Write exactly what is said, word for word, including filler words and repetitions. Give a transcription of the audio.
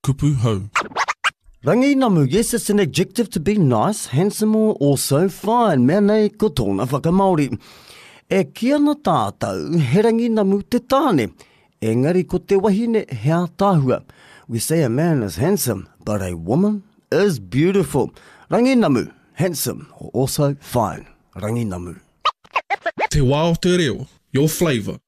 kupu hau. Rangi namu, yes, it's an adjective to be nice, handsome or also fine. Mea nei ko tōna whakamauri. E kia na tātou, he rangi namu te tāne. Engari ko te wahine hea tāhua. We say a man is handsome, but a woman is beautiful. Rangi namu, handsome or also fine. Rangi namu. Te wā o te reo, your flavour.